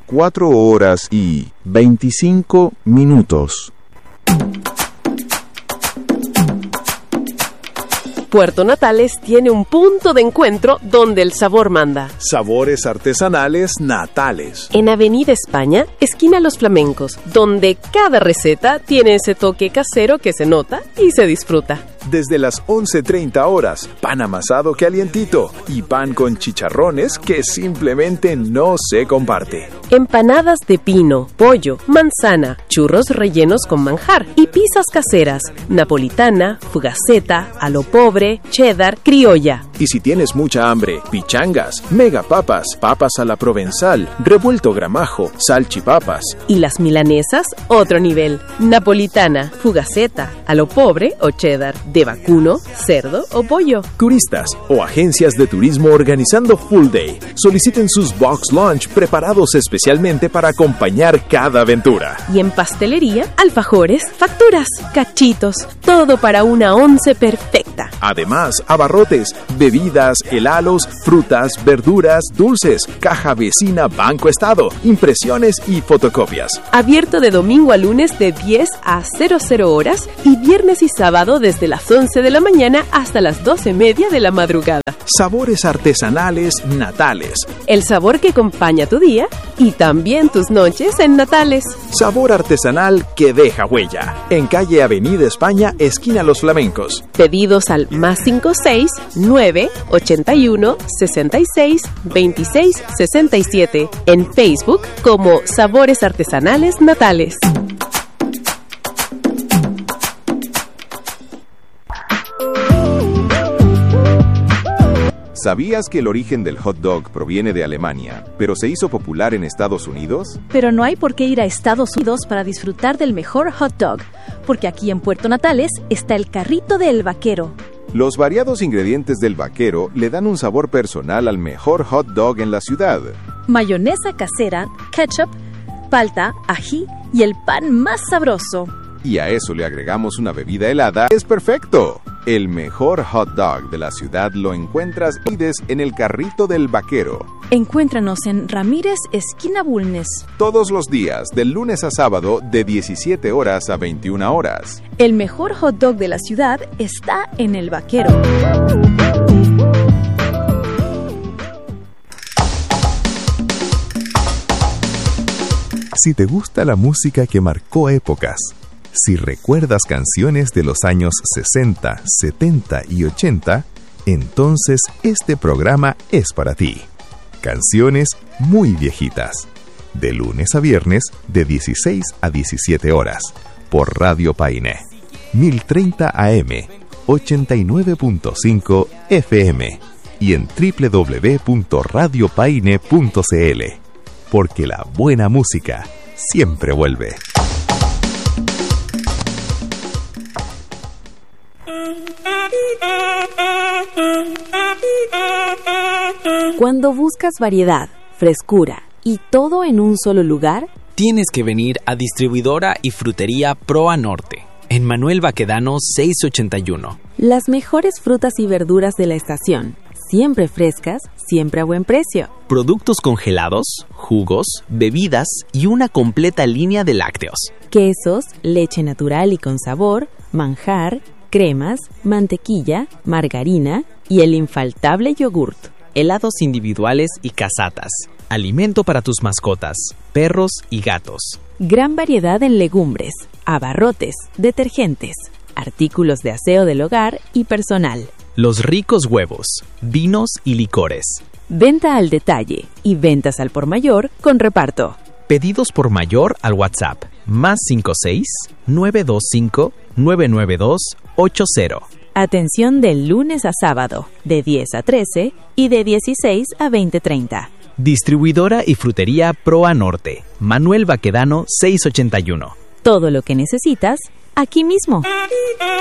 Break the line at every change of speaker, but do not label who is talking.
4 horas y 25 minutos.
Puerto Natales tiene un punto de encuentro donde el sabor manda.
Sabores artesanales Natales.
En Avenida España, esquina Los Flamencos, donde cada receta tiene ese toque casero que se nota y se disfruta.
Desde las 11:30 horas, pan amasado calientito y pan con chicharrones que simplemente no se comparte.
Empanadas de pino, pollo, manzana, churros rellenos con manjar y pizzas caseras, napolitana, fugaceta, a lo pobre, cheddar, criolla.
Y si tienes mucha hambre, pichangas, megapapas, papas a la provenzal, revuelto gramajo, salchipapas.
Y las milanesas, otro nivel. Napolitana, fugaceta, a lo pobre o cheddar, de vacuno, cerdo o pollo.
Turistas o agencias de turismo organizando Full Day. Soliciten sus Box Lunch preparados especialmente para acompañar cada aventura.
Y en pastelería, alfajores, facturas, cachitos, todo para una once perfecta.
Además, abarrotes, bebidas, helados, frutas, verduras, dulces, caja vecina Banco Estado, impresiones y fotocopias.
Abierto de domingo a lunes de 10 a 00 horas y viernes y sábado desde las 11 de la mañana hasta las 12:30 de la madrugada.
Sabores artesanales Natales.
El sabor que acompaña tu día y también tus noches en Natales.
Sabor artesanal que deja huella. En calle Avenida España, esquina Los Flamencos.
Pedidos al +56 9 81 66 26 67. En Facebook como Sabores Artesanales Natales.
¿Sabías que el origen del hot dog proviene de Alemania, pero se hizo popular en Estados Unidos?
Pero no hay por qué ir a Estados Unidos para disfrutar del mejor hot dog, porque aquí en Puerto Natales está el carrito del vaquero.
Los variados ingredientes del vaquero le dan un sabor personal al mejor hot dog en la ciudad.
Mayonesa casera, ketchup, palta, ají y el pan más sabroso.
Y a eso le agregamos una bebida helada. ¡Es perfecto! El mejor hot dog de la ciudad lo encuentras en el carrito del vaquero.
Encuéntranos en Ramírez, esquina Bulnes.
Todos los días, de lunes a sábado, de 17 horas a 21 horas.
El mejor hot dog de la ciudad está en el vaquero.
Si te gusta la música que marcó épocas, si recuerdas canciones de los años 60, 70 y 80, entonces este programa es para ti. Canciones muy viejitas. De lunes a viernes, de 16 a 17 horas, por Radio Paine. 1030 AM, 89.5 FM y en www.radiopaine.cl. Porque la buena música siempre vuelve.
Cuando buscas variedad, frescura y todo en un solo lugar,
tienes que venir a Distribuidora y Frutería Proa Norte, en Manuel Baquedano 681.
Las mejores frutas y verduras de la estación, siempre frescas, siempre a buen precio.
Productos congelados, jugos, bebidas y una completa línea de lácteos.
Quesos, leche natural y con sabor, manjar, cremas, mantequilla, margarina y el infaltable yogurt.
Helados individuales y casatas. Alimento para tus mascotas, perros y gatos.
Gran variedad en legumbres, abarrotes, detergentes, artículos de aseo del hogar y personal.
Los ricos huevos, vinos y licores.
Venta al detalle y ventas al por mayor con reparto.
Pedidos por mayor al WhatsApp +56 925 992 80.
Atención de lunes a sábado, de 10 a 13 y de 16 a 20:30.
Distribuidora y Frutería Proa Norte, Manuel Baquedano 681.
Todo lo que necesitas, aquí mismo.